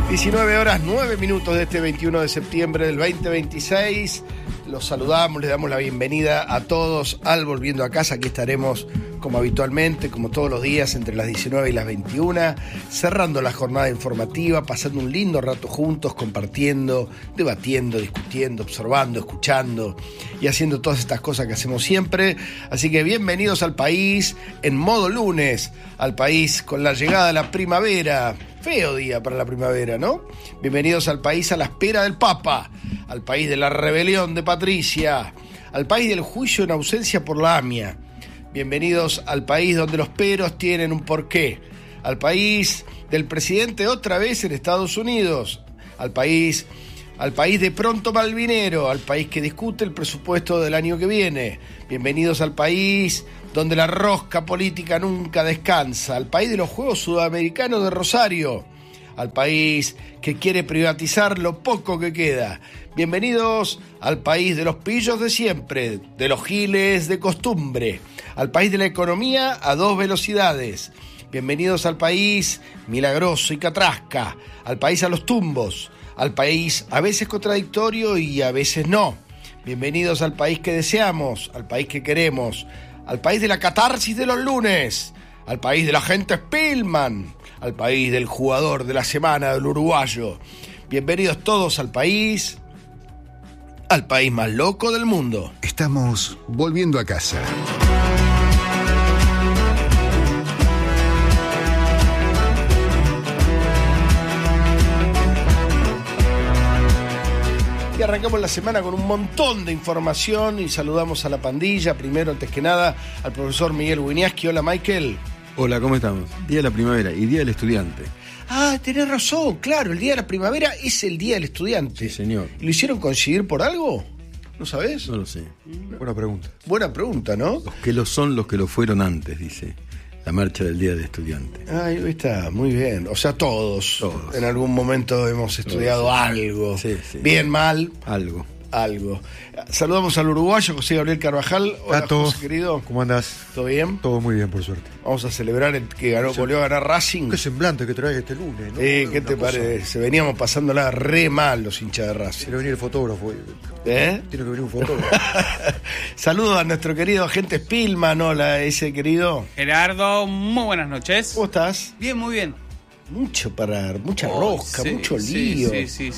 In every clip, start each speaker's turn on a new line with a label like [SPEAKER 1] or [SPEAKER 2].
[SPEAKER 1] 19:09 de este 21 de septiembre del 2026. Los saludamos, les damos la bienvenida a todos al Volviendo a Casa. Aquí estaremos como habitualmente, como todos los días, entre las 19 y las 21, cerrando la jornada informativa, pasando un lindo rato juntos, compartiendo, debatiendo, discutiendo, observando, escuchando y haciendo todas estas cosas que hacemos siempre. Así que bienvenidos al país en modo lunes, al país con la llegada de la primavera. Feo día para la primavera, ¿no? Bienvenidos al país a la espera del Papa, al país de la rebelión de Patricia, al país del juicio en ausencia por la AMIA. Bienvenidos al país donde los peros tienen un porqué, al país del presidente otra vez en Estados Unidos, al país de pronto malvinero, al país que discute el presupuesto del año que viene. Bienvenidos al país donde la rosca política nunca descansa, al país de los Juegos Sudamericanos de Rosario, al país que quiere privatizar lo poco que queda. Bienvenidos al país de los pillos de siempre, de los giles de costumbre, al país de la economía a dos velocidades. Bienvenidos al país milagroso y catrasca, al país a los tumbos, al país a veces contradictorio y a veces no. Bienvenidos al país que deseamos, al país que queremos, al país de la catarsis de los lunes, al país de la gente Spillman, al país del jugador de la semana del uruguayo. Bienvenidos todos al país más loco del mundo.
[SPEAKER 2] Estamos volviendo a casa.
[SPEAKER 1] Y arrancamos la semana con un montón de información y saludamos a la pandilla. Primero, antes que nada, al profesor Miguel Winiaski. Hola, Michael.
[SPEAKER 3] Hola, ¿cómo estamos? Día de la primavera y Día del Estudiante.
[SPEAKER 1] Ah, tenés razón, claro, el Día de la Primavera es el Día del Estudiante.
[SPEAKER 3] Sí, señor.
[SPEAKER 1] ¿Lo hicieron coincidir por algo? ¿No sabés?
[SPEAKER 3] No lo sé.
[SPEAKER 2] Buena pregunta.
[SPEAKER 1] Buena pregunta, ¿no?
[SPEAKER 3] Los que lo son, los que lo fueron antes, dice la marcha del Día del Estudiante.
[SPEAKER 1] Ahí está, muy bien. O sea, todos. En algún momento hemos estudiado
[SPEAKER 3] todos.
[SPEAKER 1] Algo.
[SPEAKER 3] Sí.
[SPEAKER 1] Bien, mal.
[SPEAKER 3] Algo.
[SPEAKER 1] Saludamos al uruguayo José Gabriel Carvajal. Hola,
[SPEAKER 2] Tato,
[SPEAKER 1] José, querido.
[SPEAKER 2] ¿Cómo andás?
[SPEAKER 1] ¿Todo bien?
[SPEAKER 2] Todo muy bien, por suerte.
[SPEAKER 1] Vamos a celebrar el que volvió a ganar Racing.
[SPEAKER 2] Qué semblante que traes este lunes, ¿no?
[SPEAKER 1] ¿Qué te parece? Veníamos pasándola re mal los hinchas de Racing.
[SPEAKER 2] Tiene que venir el fotógrafo.
[SPEAKER 1] ¿Eh?
[SPEAKER 2] Tiene que venir un fotógrafo.
[SPEAKER 1] Saludos a nuestro querido agente Spillman. Hola, ese querido.
[SPEAKER 4] Gerardo, muy buenas noches.
[SPEAKER 1] ¿Cómo estás?
[SPEAKER 4] Bien, muy bien.
[SPEAKER 1] Mucha rosca,
[SPEAKER 4] sí,
[SPEAKER 1] mucho lío.
[SPEAKER 4] Sí.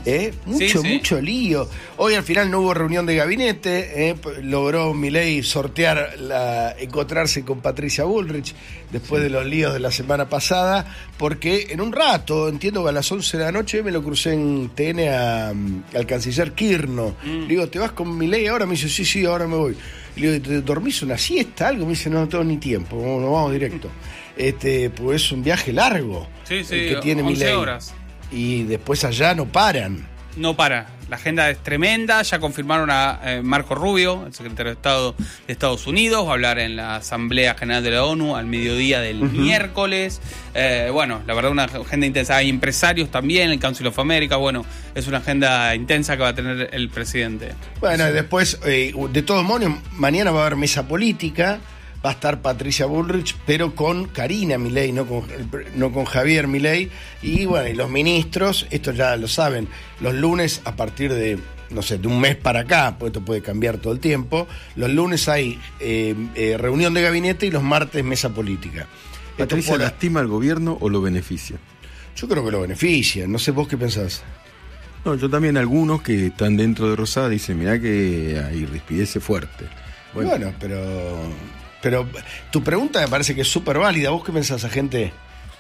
[SPEAKER 1] Mucho lío. Hoy al final no hubo reunión de gabinete. Logró Milei sortear encontrarse con Patricia Bullrich después de los líos de la semana pasada, porque en un rato, entiendo que a las 11 de la noche me lo crucé en TN al canciller Kirchner. Le digo, ¿te vas con Milei ahora? Me dice, sí, ahora me voy. Le digo, ¿te dormís una siesta? Algo. Me dice, no tengo ni tiempo, nos vamos directo. Pues es un viaje largo el que tiene
[SPEAKER 4] 11
[SPEAKER 1] Milei.
[SPEAKER 4] horas.
[SPEAKER 1] Y después allá no paran.
[SPEAKER 4] No para. La agenda es tremenda. Ya confirmaron a Marco Rubio, el secretario de Estado de Estados Unidos. Va a hablar en la Asamblea General de la ONU al mediodía del miércoles. La verdad, una agenda intensa. Hay empresarios también, el Council of America. Bueno, es una agenda intensa que va a tener el presidente.
[SPEAKER 1] Bueno, y después, de todos modos, mañana va a haber mesa política. Va a estar Patricia Bullrich, pero con Karina Milei, no con Javier Milei. Y bueno, y los ministros, esto ya lo saben, los lunes a partir de, no sé, de un mes para acá, porque esto puede cambiar todo el tiempo, los lunes hay reunión de gabinete y los martes mesa política.
[SPEAKER 3] ¿Patricia lastima al gobierno o lo beneficia?
[SPEAKER 1] Yo creo que lo beneficia, no sé vos qué pensás.
[SPEAKER 3] No, yo también, algunos que están dentro de Rosada dicen, mirá que hay rispidez fuerte.
[SPEAKER 1] Bueno, pero tu pregunta me parece que es súper válida. ¿Vos qué pensás, agente?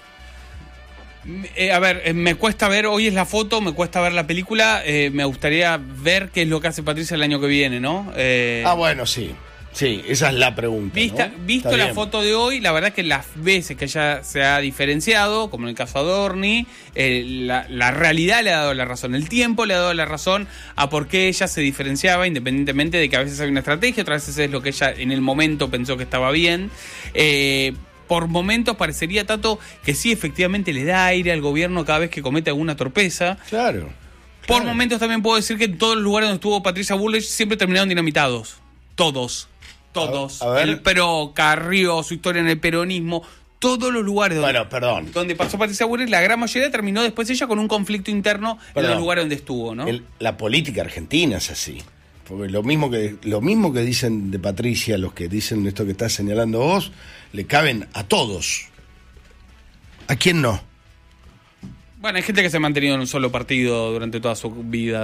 [SPEAKER 4] Me cuesta ver, hoy es la foto, me cuesta ver la película. Me gustaría ver qué es lo que hace Patricia el año que viene, ¿no?
[SPEAKER 1] Bueno, sí. Sí, esa es la pregunta.
[SPEAKER 4] Visto la foto de hoy, la verdad que las veces que ella se ha diferenciado, como en el caso de Adorni, la realidad le ha dado la razón, el tiempo le ha dado la razón a por qué ella se diferenciaba, independientemente de que a veces hay una estrategia, otras veces es lo que ella en el momento pensó que estaba bien. Por momentos parecería, Tato, que sí, efectivamente le da aire al gobierno cada vez que comete alguna torpeza.
[SPEAKER 1] Claro.
[SPEAKER 4] Por momentos también puedo decir que en todos los lugares donde estuvo Patricia Bullrich siempre terminaron dinamitados. Todos.
[SPEAKER 1] A ver.
[SPEAKER 4] El PRO, Carrió, su historia en el peronismo, todos los lugares
[SPEAKER 1] Bueno, perdón.
[SPEAKER 4] donde pasó Patricia Bullrich, la gran mayoría terminó después ella con un conflicto interno en
[SPEAKER 1] Perdón.
[SPEAKER 4] los lugares donde estuvo, ¿no?
[SPEAKER 1] La política argentina es así. Porque lo mismo que dicen de Patricia, los que dicen esto que estás señalando vos, le caben a todos. ¿A quién no?
[SPEAKER 4] Bueno, hay gente que se ha mantenido en un solo partido durante toda su vida,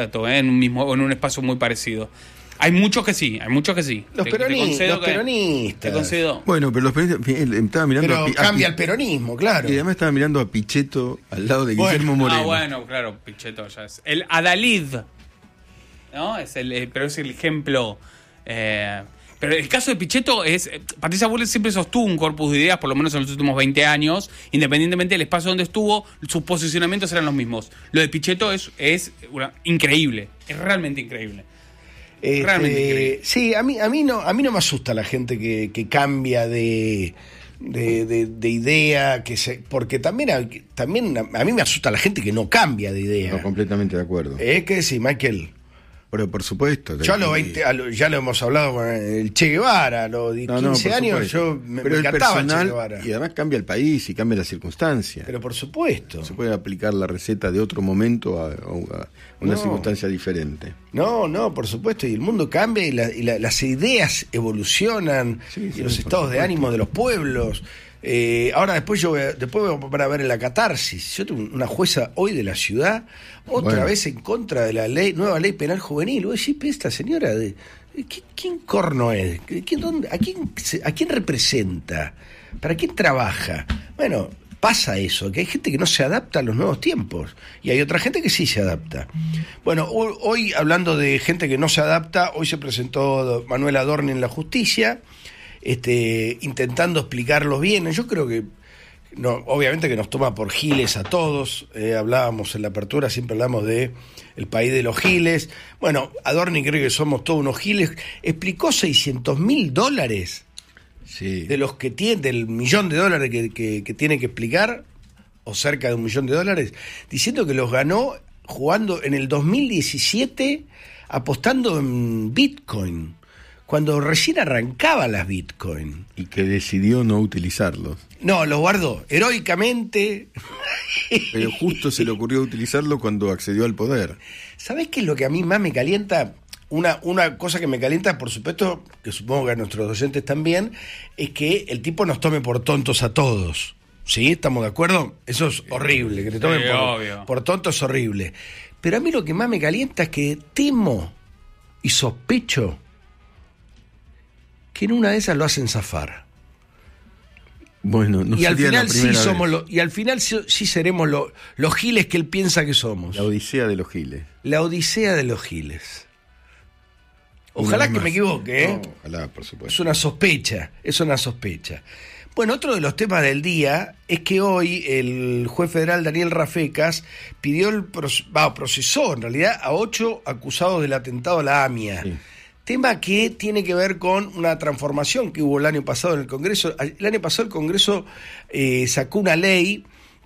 [SPEAKER 4] en un espacio muy parecido. Hay muchos que sí.
[SPEAKER 1] Los peronistas.
[SPEAKER 4] Te concedo.
[SPEAKER 3] Bueno, pero los peronistas, estaba mirando
[SPEAKER 1] Pero cambia el peronismo, claro.
[SPEAKER 3] Y además estaba mirando a Pichetto al lado de Guillermo Moreno.
[SPEAKER 4] Bueno, claro, Pichetto ya es. El Adalid, ¿no? Pero es el ejemplo. Pero el caso de Pichetto es. Patricia Bullrich siempre sostuvo un corpus de ideas, por lo menos en los últimos 20 años, independientemente del espacio donde estuvo, sus posicionamientos eran los mismos. Lo de Pichetto es increíble, es realmente increíble. Realmente increíble.
[SPEAKER 1] Sí, a mí no me asusta la gente que cambia de idea, porque también a mí me asusta la gente que no cambia de idea.
[SPEAKER 3] No, completamente de acuerdo.
[SPEAKER 1] ¿Qué decís, Michael?
[SPEAKER 3] Pero por supuesto.
[SPEAKER 1] Yo ya lo hemos hablado con el Che Guevara, a los 15 años yo me encantaba el Che Guevara.
[SPEAKER 3] Y además cambia el país y cambia las circunstancias.
[SPEAKER 1] Pero por supuesto.
[SPEAKER 3] Se puede aplicar la receta de otro momento a una circunstancia diferente.
[SPEAKER 1] No, por supuesto. Y el mundo cambia y las ideas evolucionan, y los estados de ánimo de los pueblos. Ahora después van a ver en la catarsis. Yo tengo una jueza hoy de la ciudad, otra vez en contra de la nueva ley penal juvenil. Vos decís, esta señora, ¿quién corno es? ¿A quién representa? ¿Para quién trabaja? Bueno, pasa eso, que hay gente que no se adapta a los nuevos tiempos y hay otra gente que sí se adapta. Bueno, hoy hablando de gente que no se adapta, hoy se presentó Manuel Adorni en la justicia, intentando explicarlos bien. Yo creo que obviamente que nos toma por giles a todos. Hablábamos en la apertura, siempre hablamos de el país de los giles. Bueno, Adorni cree que somos todos unos giles. Explicó $600.000
[SPEAKER 3] sí,
[SPEAKER 1] de los que tiene, del $1.000.000 que tiene que explicar, o cerca de $1.000.000, diciendo que los ganó jugando en el 2017 apostando en Bitcoin, cuando recién arrancaba las Bitcoin.
[SPEAKER 3] Y que decidió no utilizarlos.
[SPEAKER 1] No, los guardó heroicamente.
[SPEAKER 3] Pero justo se le ocurrió utilizarlo cuando accedió al poder.
[SPEAKER 1] ¿Sabés qué es lo que a mí más me calienta? Una cosa que me calienta, por supuesto, que supongo que a nuestros docentes también, es que el tipo nos tome por tontos a todos. ¿Sí? ¿Estamos de acuerdo? Eso es horrible, que te tomen por tontos es horrible. Pero a mí lo que más me calienta es que temo y sospecho que en una de esas lo hacen zafar.
[SPEAKER 3] Bueno, no
[SPEAKER 1] y al
[SPEAKER 3] sería
[SPEAKER 1] final
[SPEAKER 3] la primera
[SPEAKER 1] sí somos
[SPEAKER 3] vez.
[SPEAKER 1] y al final sí seremos los giles que él piensa que somos.
[SPEAKER 3] La odisea de los giles.
[SPEAKER 1] La odisea de los giles. Ojalá que me equivoque, ¿eh?
[SPEAKER 3] No, ojalá, por supuesto.
[SPEAKER 1] Es una sospecha. Bueno, otro de los temas del día es que hoy el juez federal Daniel Rafecas procesó en realidad a 8 acusados del atentado a la AMIA. Sí. Tema que tiene que ver con una transformación que hubo el año pasado en el Congreso. El año pasado el Congreso sacó una ley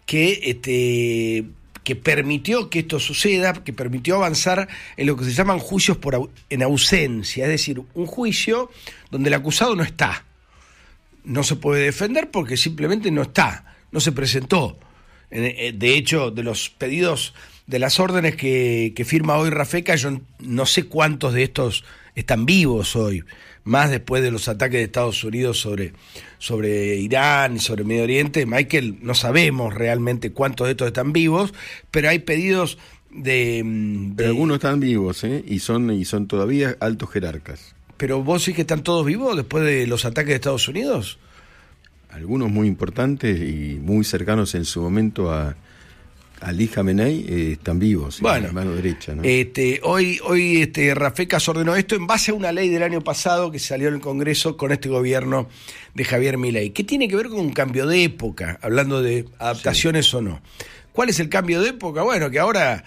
[SPEAKER 1] que permitió que esto suceda, que permitió avanzar en lo que se llaman juicios en ausencia, es decir, un juicio donde el acusado no está. No se puede defender porque simplemente no está, no se presentó. De hecho, de los pedidos, de las órdenes que firma hoy Rafecas, yo no sé cuántos de estos están vivos hoy, más después de los ataques de Estados Unidos sobre Irán y sobre Medio Oriente. Michael, no sabemos realmente cuántos de estos están vivos, pero hay pedidos
[SPEAKER 3] Pero algunos están vivos, y son todavía altos jerarcas.
[SPEAKER 1] ¿Pero vos sí que están todos vivos después de los ataques de Estados Unidos?
[SPEAKER 3] Algunos muy importantes y muy cercanos en su momento a Ali Khamenei están vivos,
[SPEAKER 1] bueno,
[SPEAKER 3] la mano derecha, ¿no?
[SPEAKER 1] Hoy Rafecas ordenó esto en base a una ley del año pasado que salió en el Congreso con este gobierno de Javier Milei, que tiene que ver con un cambio de época, hablando de adaptaciones o no. ¿Cuál es el cambio de época? Bueno, que ahora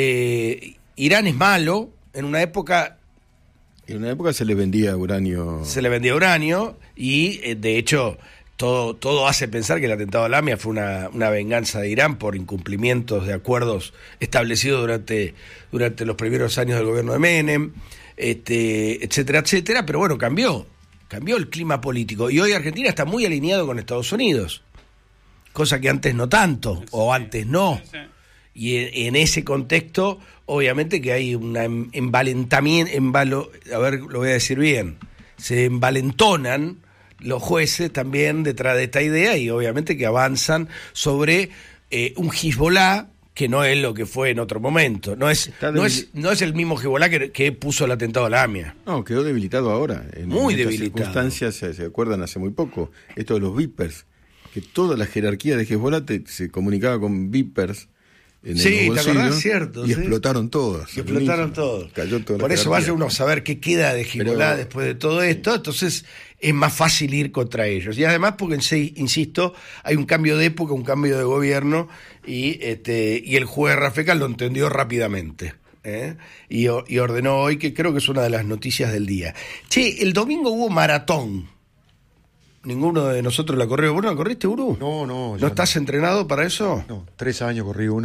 [SPEAKER 1] Irán es malo. En una época
[SPEAKER 3] se le vendía uranio.
[SPEAKER 1] Y de hecho todo hace pensar que el atentado a la AMIA fue una venganza de Irán por incumplimientos de acuerdos establecidos durante los primeros años del gobierno de Menem, etcétera, etcétera. Pero bueno, cambió cambió el clima político. Y hoy Argentina está muy alineado con Estados Unidos, cosa que antes no tanto, o antes no.
[SPEAKER 4] Sí.
[SPEAKER 1] Y en ese contexto, obviamente que hay un envalentamiento, a ver, lo voy a decir bien, se envalentonan los jueces también detrás de esta idea y obviamente que avanzan sobre un Hezbollah que no es lo que fue en otro momento. No es el mismo Hezbollah que puso el atentado a la AMIA.
[SPEAKER 3] No, quedó debilitado ahora.
[SPEAKER 1] Muy
[SPEAKER 3] en estas
[SPEAKER 1] debilitado.
[SPEAKER 3] Circunstancias, se acuerdan hace muy poco, esto de los Vipers, que toda la jerarquía de Hezbollah se comunicaba con Vipers en
[SPEAKER 1] Sí,
[SPEAKER 3] los
[SPEAKER 1] ¿te
[SPEAKER 3] bolsillos,
[SPEAKER 1] acordás? Cierto,
[SPEAKER 3] y
[SPEAKER 1] sí.
[SPEAKER 3] explotaron todas.
[SPEAKER 1] Y explotaron todos.
[SPEAKER 3] Cayó toda la
[SPEAKER 1] Por eso
[SPEAKER 3] jerarquía.
[SPEAKER 1] vaya uno a saber qué queda de Hezbollah
[SPEAKER 3] Pero-
[SPEAKER 1] después de todo esto, entonces es más fácil ir contra ellos. Y además porque, insisto, hay un cambio de época, un cambio de gobierno, y el juez Rafecas lo entendió rápidamente. Y ordenó hoy, que creo que es una de las noticias del día. Che, el domingo hubo maratón. Ninguno de nosotros la corrió. ¿Vos no la corriste, Uru?
[SPEAKER 2] No, no.
[SPEAKER 1] ¿No estás entrenado para eso?
[SPEAKER 2] No, 3 años corrí una.